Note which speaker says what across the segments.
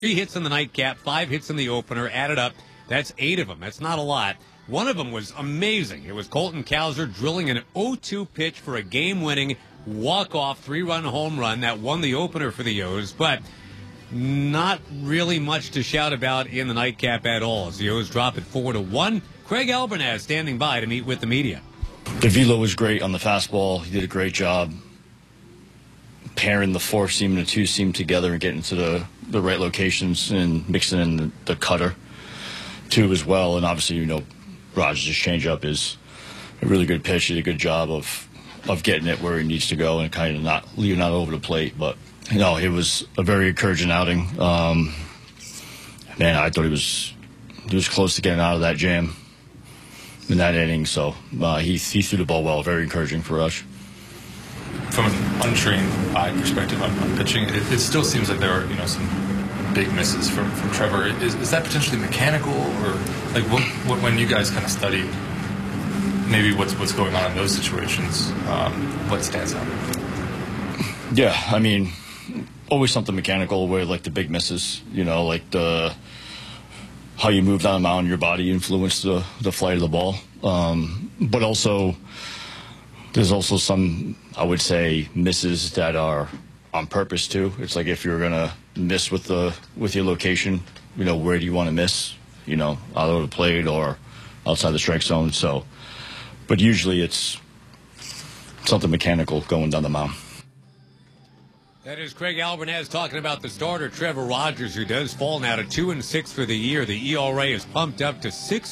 Speaker 1: 3 hits in the nightcap, 5 hits in the opener. Added up, that's 8 of them. That's not a lot. One of them was amazing. It was Colton Cowser drilling an 0-2 pitch for a game-winning walk-off 3-run home run that won the opener for the O's, but not really much to shout about in the nightcap at all as the O's drop it 4-1. Craig Albernaz standing by to meet with the media.
Speaker 2: The velo was great on the fastball. He did a great job pairing the 4-seam and the 2-seam together and getting to the right locations and mixing in the cutter too as well. And obviously, Rogers' changeup is a really good pitch. He did a good job of getting it where he needs to go and kind of not leaving out over the plate. But it was a very encouraging outing. Man, I thought he was close to getting out of that jam in that inning. So he threw the ball well. Very encouraging for us.
Speaker 3: From an untrained eye perspective on pitching, it still seems like there are some big misses from Trevor. Is that potentially mechanical, or like when you guys kind of study maybe what's going on in those situations, what stands out?
Speaker 2: Yeah, I mean, always something mechanical where like the big misses, like how you move down the mound, your body influenced the flight of the ball. But also, there's also some, I would say, misses that are on purpose too. It's like if you're gonna miss with your location, where do you want to miss? Out of the plate or outside the strike zone. So, but usually it's something mechanical going down the mound.
Speaker 1: That is Craig Albernaz talking about the starter, Trevor Rogers, who does fall now to 2-6 for the year. The ERA is pumped up to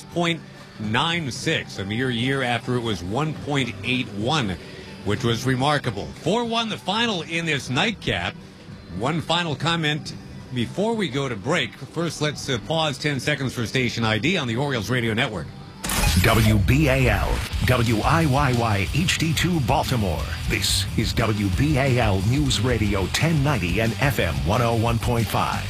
Speaker 1: 6.96, a mere year after it was 1.81, which was remarkable. 4-1 the final in this nightcap. One final comment before we go to break. First, let's pause 10 seconds for station ID on the Orioles Radio Network.
Speaker 4: WBAL, WIYY HD2 Baltimore. This is WBAL News Radio 1090 and FM 101.5.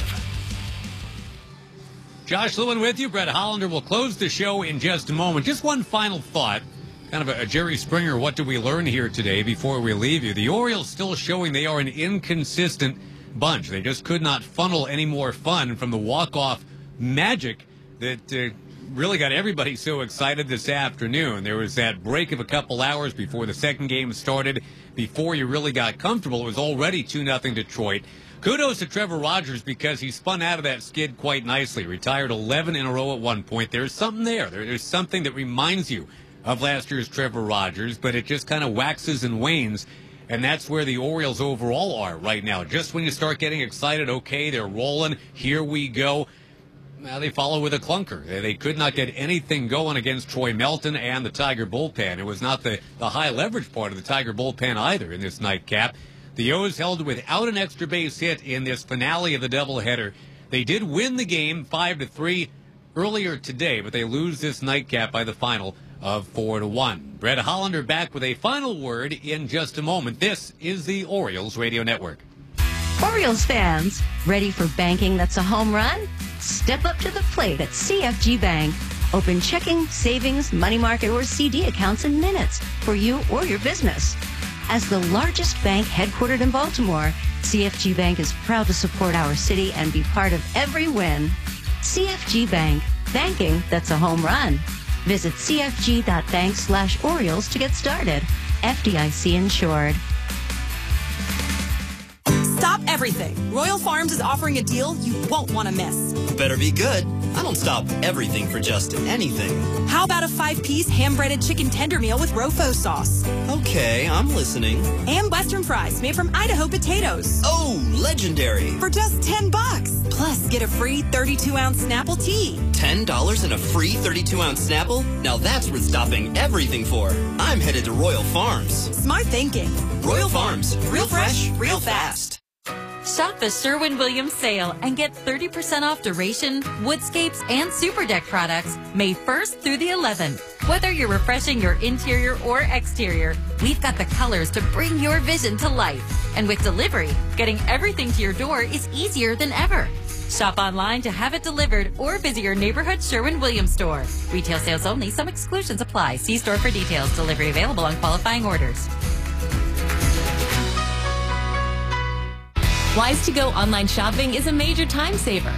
Speaker 1: Josh Lewin with you. Brett Hollander will close the show in just a moment. Just one final thought, kind of a Jerry Springer, what did we learn here today before we leave you? The Orioles still showing they are an inconsistent bunch. They just could not funnel any more fun from the walk-off magic that really got everybody so excited this afternoon. There was that break of a couple hours before the second game started. Before you really got comfortable, it was already 2-0 Detroit. Kudos to Trevor Rogers because he spun out of that skid quite nicely. Retired 11 in a row at one point. There's something there. There's something that reminds you of last year's Trevor Rogers, but it just kind of waxes and wanes. And that's where the Orioles overall are right now. Just when you start getting excited, okay, they're rolling, here we go. Now they follow with a clunker. They could not get anything going against Troy Melton and the Tiger bullpen. It was not the high leverage part of the Tiger bullpen either in this nightcap. The O's held without an extra base hit in this finale of the doubleheader. They did win the game 5-3 earlier today, but they lose this nightcap by the final of 4-1. Brett Hollander back with a final word in just a moment. This is the Orioles Radio Network.
Speaker 5: Orioles fans, ready for banking that's a home run? Step up to the plate at CFG Bank. Open checking, savings, money market, or CD accounts in minutes for you or your business. As the largest bank headquartered in Baltimore, CFG Bank is proud to support our city and be part of every win. CFG Bank, banking that's a home run. Visit cfg.bank/Orioles to get started. FDIC insured.
Speaker 6: Stop everything. Royal Farms is offering a deal you won't want to miss.
Speaker 7: Better be good. I don't stop everything for just anything.
Speaker 6: How about a 5-piece ham-breaded chicken tender meal with Rofo sauce?
Speaker 7: Okay, I'm listening.
Speaker 6: And Western fries made from Idaho potatoes.
Speaker 7: Oh, legendary.
Speaker 6: For just $10. Plus, get a free 32-ounce Snapple tea.
Speaker 7: $10 and a free 32-ounce Snapple? Now that's worth stopping everything for. I'm headed to Royal Farms.
Speaker 6: Smart thinking.
Speaker 7: Royal Farms. Real fresh, real fast.
Speaker 8: Shop the Sherwin-Williams sale and get 30% off Duration, Woodscapes, and Super Deck products May 1st through the 11th. Whether you're refreshing your interior or exterior, we've got the colors to bring your vision to life. And with delivery, getting everything to your door is easier than ever. Shop online to have it delivered or visit your neighborhood Sherwin-Williams store. Retail sales only. Some exclusions apply. See store for details. Delivery available on qualifying orders.
Speaker 9: Wise to Go online shopping is a major time saver.